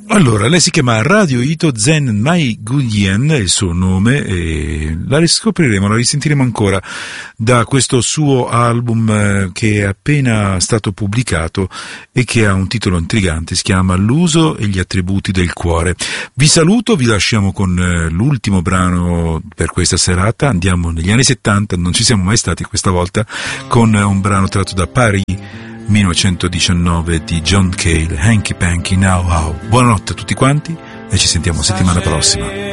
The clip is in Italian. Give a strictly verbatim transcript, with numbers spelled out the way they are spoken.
Allora, lei si chiama Radio Ito Zen Mai Guyen, è il suo nome, e la riscopriremo, la risentiremo ancora da questo suo album che è appena stato pubblicato e che ha un titolo intrigante, si chiama L'uso e gli attributi del cuore. Vi saluto, vi lasciamo con l'ultimo brano per questa serata, andiamo negli anni settanta, non ci siamo mai stati questa volta, con un brano tratto da Paris millenovecentodiciannove di John Cale, Hanky Panky Now How. Buonanotte a tutti quanti e ci sentiamo settimana prossima.